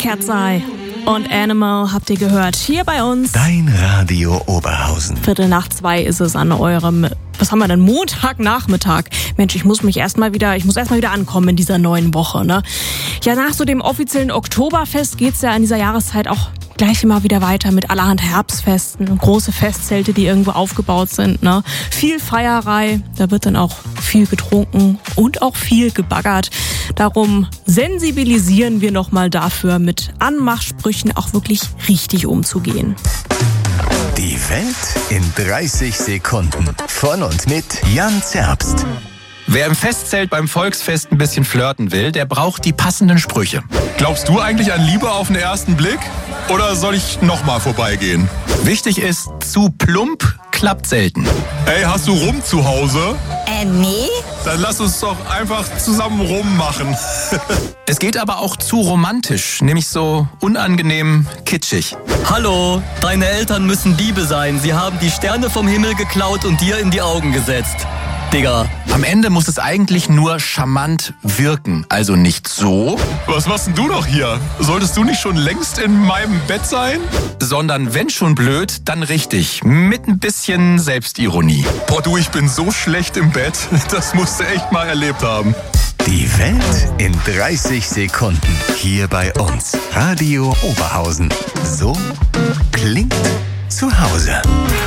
Cat's Eye und Animal habt ihr gehört. Hier bei uns. Dein Radio Oberhausen. 1:45 ist es an eurem, was haben wir denn, Montagnachmittag. Mensch, ich muss erstmal wieder ankommen in dieser neuen Woche, ne? Ja, nach so dem offiziellen Oktoberfest geht's ja in dieser Jahreszeit auch gleich immer wieder weiter mit allerhand Herbstfesten und große Festzelte, die irgendwo aufgebaut sind, ne? Viel Feierei, da wird dann auch viel getrunken und auch viel gebaggert. Darum sensibilisieren wir nochmal dafür, mit Anmachsprüchen auch wirklich richtig umzugehen. Die Welt in 30 Sekunden. Von und mit Jan Zerbst. Wer im Festzelt beim Volksfest ein bisschen flirten will, der braucht die passenden Sprüche. Glaubst du eigentlich an Liebe auf den ersten Blick? Oder soll ich nochmal vorbeigehen? Wichtig ist, zu plump klappt selten. Ey, hast du Rum zu Hause? Nee. Dann lass uns doch einfach zusammen rummachen. Es geht aber auch zu romantisch, nämlich so unangenehm kitschig. Hallo, deine Eltern müssen Diebe sein. Sie haben die Sterne vom Himmel geklaut und dir in die Augen gesetzt. Digga. Am Ende muss es eigentlich nur charmant wirken. Also nicht so, Was machst denn du noch hier? Solltest du nicht schon längst in meinem Bett sein? sondern wenn schon blöd, dann richtig. Mit ein bisschen Selbstironie. Boah, du, ich bin so schlecht im Bett. Das musst du echt mal erlebt haben. Die Welt in 30 Sekunden. Hier bei uns. Radio Oberhausen. So klingt zu Hause.